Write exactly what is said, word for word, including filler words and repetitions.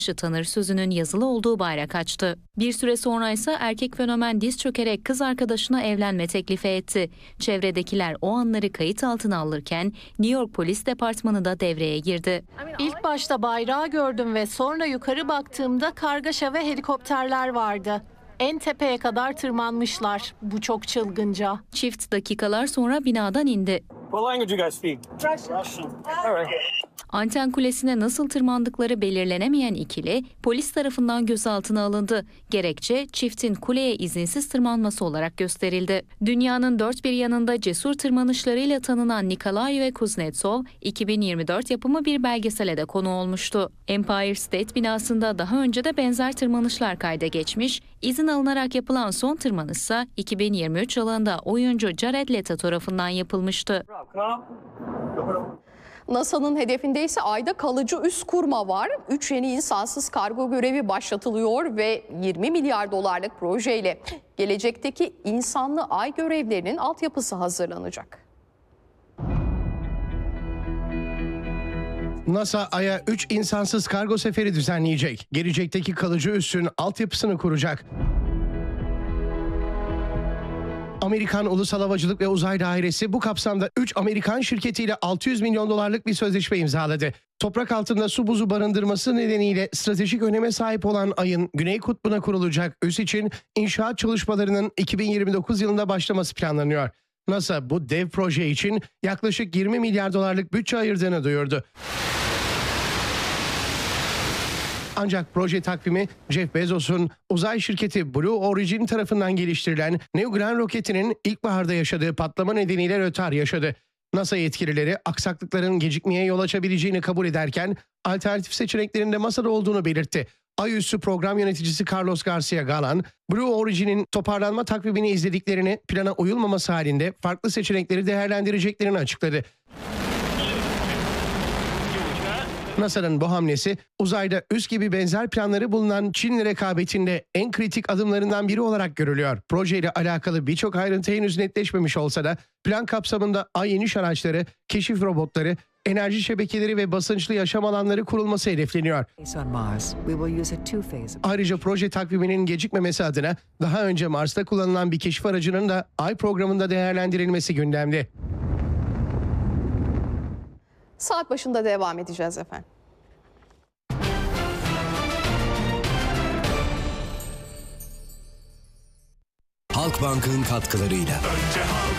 tanır sözünün yazılı olduğu bayrak açtı. Bir süre sonra ise erkek fenomen diz çökerek kız arkadaşına evlenme teklifi etti. Çevredekiler o anları kayıt altına alırken New York Polis Departmanı da devreye girdi. İlk başta bayrağı gördüm ve sonra yukarı baktığımda kargaşa ve helikopterler vardı. En tepeye kadar tırmanmışlar. Bu çok çılgınca. Çift dakikalar sonra binadan indi. What language you guys speak? Russian. All right. Anten kulesine nasıl tırmandıkları belirlenemeyen ikili polis tarafından gözaltına alındı. Gerekçe çiftin kuleye izinsiz tırmanması olarak gösterildi. Dünyanın dört bir yanında cesur tırmanışlarıyla tanınan Nikolay ve Kuznetsov, iki bin yirmi dört yapımı bir belgesele de konu olmuştu. Empire State binasında daha önce de benzer tırmanışlar kayda geçmiş, izin alınarak yapılan son tırmanışsa iki bin yirmi üç yılında oyuncu Jared Leto tarafından yapılmıştı. NASA'nın hedefinde ise Ay'da kalıcı üs kurma var. Üç yeni insansız kargo görevi başlatılıyor ve yirmi milyar dolarlık projeyle gelecekteki insanlı Ay görevlerinin altyapısı hazırlanacak. NASA Ay'a üç insansız kargo seferi düzenleyecek. Gelecekteki kalıcı üssün altyapısını kuracak. Amerikan Ulusal Havacılık ve Uzay Dairesi bu kapsamda üç Amerikan şirketiyle altı yüz milyon dolarlık bir sözleşme imzaladı. Toprak altında su buzu barındırması nedeniyle stratejik öneme sahip olan Ay'ın Güney Kutbu'na kurulacak üs için inşaat çalışmalarının iki bin yirmi dokuz yılında başlaması planlanıyor. NASA bu dev proje için yaklaşık yirmi milyar dolarlık bütçe ayırdığını duyurdu. Ancak proje takvimi Jeff Bezos'un uzay şirketi Blue Origin tarafından geliştirilen New Glenn roketinin ilkbaharda yaşadığı patlama nedeniyle rötar yaşadı. NASA yetkilileri aksaklıkların gecikmeye yol açabileceğini kabul ederken alternatif seçeneklerinde masada olduğunu belirtti. Ay üssü program yöneticisi Carlos Garcia Galan, Blue Origin'in toparlanma takvimini izlediklerini, plana uyulmaması halinde farklı seçenekleri değerlendireceklerini açıkladı. NASA'nın bu hamlesi uzayda üs gibi benzer planları bulunan Çin'le rekabetinde en kritik adımlarından biri olarak görülüyor. Projeyle alakalı birçok ayrıntı henüz netleşmemiş olsa da plan kapsamında Ay iniş araçları, keşif robotları, enerji şebekeleri ve basınçlı yaşam alanları kurulması hedefleniyor. Ayrıca proje takviminin gecikmemesi adına daha önce Mars'ta kullanılan bir keşif aracının da Ay programında değerlendirilmesi gündemde. Saat başında devam edeceğiz efendim. Halkbank'ın katkılarıyla. Önce halk